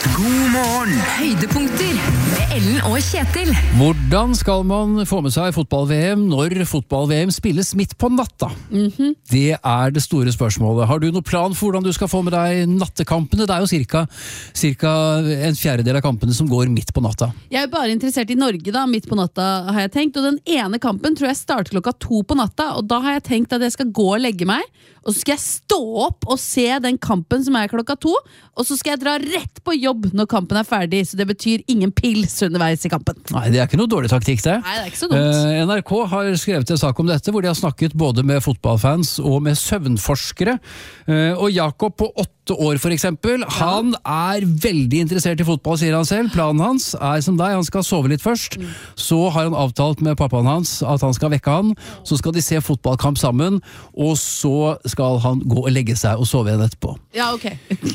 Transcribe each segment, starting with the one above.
God morgen! Høydepunkter med Ellen og Kjetil. Hvordan skal man få med seg fotball-VM når fotball-VM spilles midt på natta? Det er det store spørsmålet. Har du noen plan for hvordan du skal få med deg nattekampene? Det er jo cirka en fjerdedel av kampene som går midt på natta. Jeg er bare interessert i Norge da, midt på natta har jeg tenkt, og den ene kampen tror jeg starter 2:00 på natta, og da har jeg tenkt at jeg skal gå og legge meg, og så skal jeg stå opp og se den kampen som er 2:00, og så skal jeg dra rett på jobb når kampen er ferdig, så det betyr ingen pils underveis i kampen. Nei, det er ikke noe dårlig taktikk det. Nei, det er ikke så dumt. NRK har skrevet en sak om dette, hvor de har snakket både med fotballfans og med søvnforskere, og Jakob på 8 år for eksempel, han er veldig interessert i fotball, sier han selv. Planen hans er som deg, han skal sove litt først, så har han avtalt med pappaen hans at han skal vekke han, så skal de se fotballkamp sammen, og så skal han gå og legge seg og sove igjen etterpå. Ja, ok.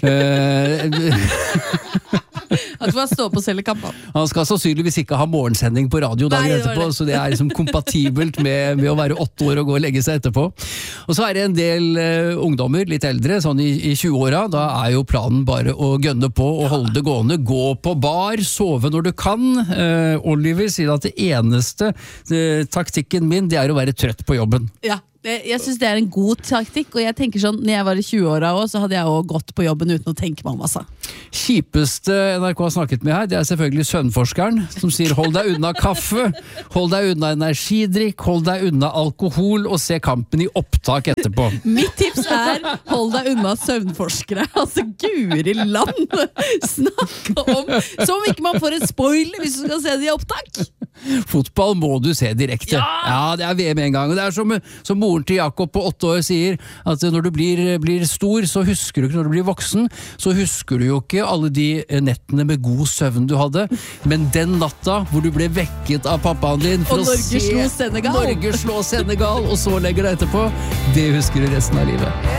At du bare stå på selv i kampen. Han skal sannsynligvis ikke ha morgensending på radio dagen Nei, det var etterpå, det. så det er liksom kompatibelt med å være 8 år og gå og legge seg etterpå. Og så er det en del ungdommer, litt eldre, sånn i 20-åra, da er jo planen bare å gønne på og holde det gående, gå på bar, sove når du kan. Oliver sier at det eneste taktikken min, det er å være trøtt på jobben. Ja. Jeg synes det er en god taktikk, og jeg tenker sånn, når jeg var i 20-åra også, så hadde jeg også gått på jobben uten å tenke meg om, altså. Kjipeste NRK har snakket med her, det er selvfølgelig søvnforskeren, som sier hold deg unna kaffe, hold deg unna energidrikk, hold deg unna alkohol, og se kampen i opptak etterpå. Mitt tips er, hold deg unna søvnforskere. Altså, Guri land! Snakke om, som om ikke man får et spoiler hvis du skal se det i opptak. Fotball må du se direkte. Ja, det er VM en gang. Og det er som moren til Jakob på 8 år sier, at når du blir stor, så husker du ikke, når du blir voksen, så husker du jo ikke alle de nettene med god søvn du hadde, men den natta hvor du ble vekket av pappaen din for Og å Norge se slå Senegal. Norge slå Senegal, og så legger deg etterpå, det husker du resten av livet.